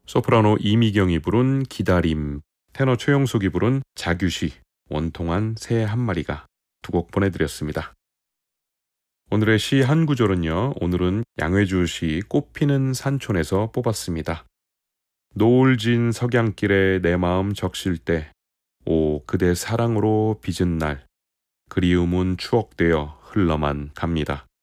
소프라노 이미경이 부른 기다림, 테너 최용석이 부른 자규시, 원통한 새 한 마리가 두 곡 보내드렸습니다. 오늘의 시 한 구절은요, 오늘은 양회주 시 꽃피는 산촌에서 뽑았습니다. 노을진 석양길에 내 마음 적실 때, 오 그대 사랑으로 빚은 날, 그리움은 추억되어 흘러만 갑니다.